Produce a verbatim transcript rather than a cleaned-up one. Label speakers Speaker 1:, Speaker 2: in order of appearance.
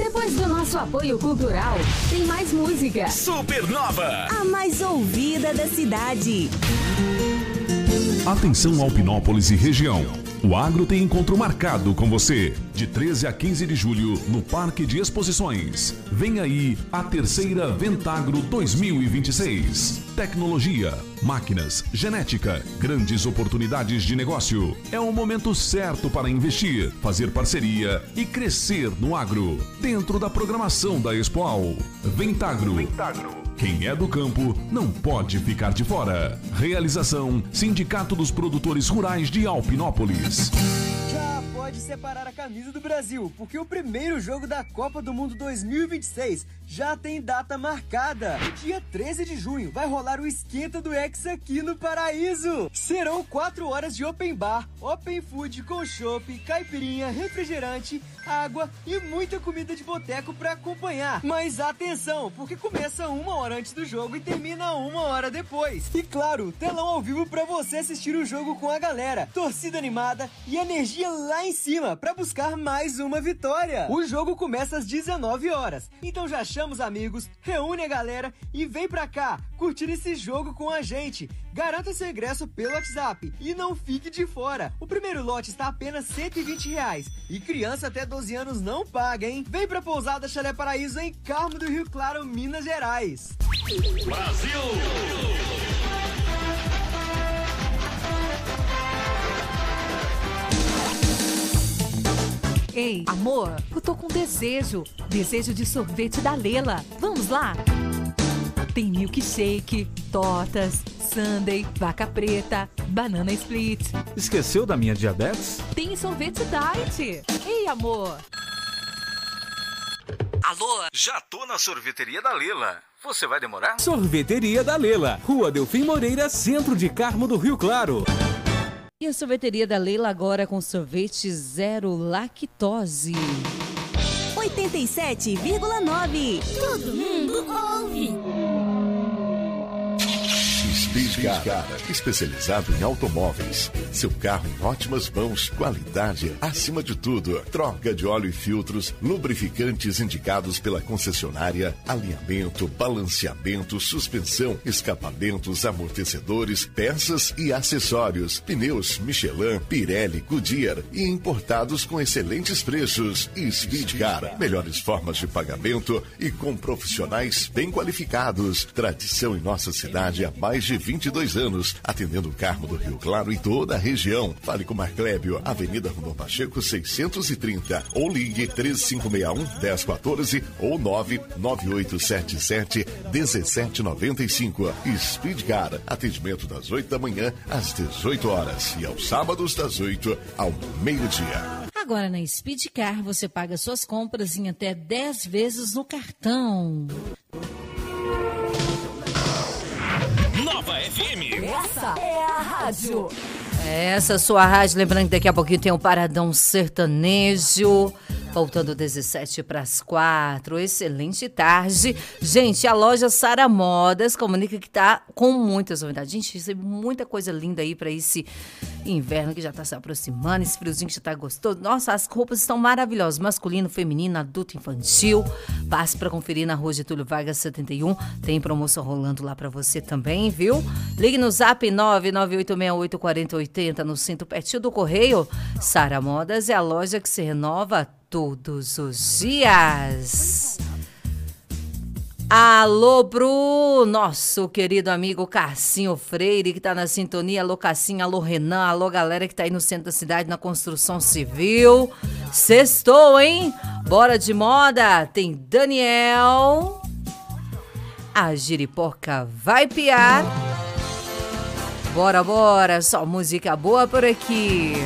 Speaker 1: Depois do nosso apoio cultural, tem mais música.
Speaker 2: Supernova,
Speaker 3: a mais ouvida da cidade.
Speaker 4: Atenção Alpinópolis e região. O Agro tem encontro marcado com você, de treze a quinze de julho, no Parque de Exposições. Vem aí a terceira Ventagro dois mil e vinte e seis. Tecnologia, máquinas, genética, grandes oportunidades de negócio. É o momento certo para investir, fazer parceria e crescer no agro. Dentro da programação da Expoal. Ventagro. Ventagro. Quem é do campo não pode ficar de fora. Realização: Sindicato dos Produtores Rurais de Alpinópolis.
Speaker 5: Já pode separar a camisa do Brasil, porque o primeiro jogo da Copa do Mundo dois mil e vinte e seis já tem data marcada. Dia treze de junho vai rolar o esquenta do Hexa aqui no Paraíso. Serão quatro horas de open bar, open food com chopp, caipirinha, refrigerante, água e muita comida de boteco para acompanhar. Mas atenção, porque começa uma hora antes do jogo e termina uma hora depois. E claro, telão ao vivo para você assistir o jogo com a galera, torcida animada e energia lá em cima para buscar mais uma vitória. O jogo começa às dezenove horas, então já chama os amigos, reúne a galera e vem pra cá curtir esse jogo com a gente. Garanta seu ingresso pelo WhatsApp e não fique de fora. O primeiro lote está apenas cento e vinte reais e criança até doze anos não paga, hein? Vem pra Pousada Chalé Paraíso em Carmo do Rio Claro, Minas Gerais.
Speaker 2: Brasil!
Speaker 6: Ei, amor, eu tô com desejo. Desejo de sorvete da Lela. Vamos lá? Tem milkshake, tortas, sundae, vaca preta, banana split.
Speaker 7: Esqueceu da minha diabetes?
Speaker 6: Tem sorvete diet. Ei, amor.
Speaker 7: Alô?
Speaker 8: Já tô na sorveteria da Lela. Você vai demorar?
Speaker 7: Sorveteria da Lela, Rua Delfim Moreira, centro de Carmo do Rio Claro.
Speaker 9: E a sorveteria da Leila agora com sorvete zero lactose.
Speaker 3: oitenta e sete vírgula nove.
Speaker 1: Todo mundo ouve.
Speaker 10: Speedcar, especializado em automóveis. Seu carro em ótimas mãos, qualidade acima de tudo. Troca de óleo e filtros, lubrificantes indicados pela concessionária, alinhamento, balanceamento, suspensão, escapamentos, amortecedores, peças e acessórios. Pneus Michelin, Pirelli, Goodyear e importados com excelentes preços. Speedcar, melhores formas de pagamento e com profissionais bem qualificados. Tradição em nossa cidade há mais de vinte e dois anos, atendendo o Carmo do Rio Claro e toda a região. Fale com Marclébio, Avenida Rondon Pacheco seiscentos e trinta, ou ligue três cinco seis um, um zero um quatro ou nove nove oito sete sete, um sete nove cinco. Speedcar, atendimento das oito da manhã às dezoito horas e aos sábados das oito ao meio-dia.
Speaker 9: Agora na Speedcar você paga suas compras em até dez vezes no cartão.
Speaker 2: Nova F M.
Speaker 6: Essa é a rádio.
Speaker 9: Essa é a sua rádio. Lembrando que daqui a pouquinho tem um Paradão Sertanejo. Faltando dezessete para as quatro. Excelente tarde. Gente, a loja Sara Modas comunica que tá com muitas novidades. Gente, tem muita coisa linda aí para esse inverno que já tá se aproximando. Esse friozinho que já tá gostoso. Nossa, as roupas estão maravilhosas. Masculino, feminino, adulto, infantil. Passe para conferir na Rua Getúlio Vargas setenta e um. Tem promoção rolando lá para você também, viu? Ligue no zap nove nove oito seis oito quatro zero oito zero no centro pertinho do Correio. Sara Modas é a loja que se renova todos os dias. Alô, Bru, nosso querido amigo Cassinho Freire, que tá na sintonia. Alô, Cassinho, alô, Renan, alô, galera que tá aí no centro da cidade, na construção civil. Sextou, hein? Bora de moda. Tem Daniel. A giripoca vai piar. Bora, bora, só música boa por aqui.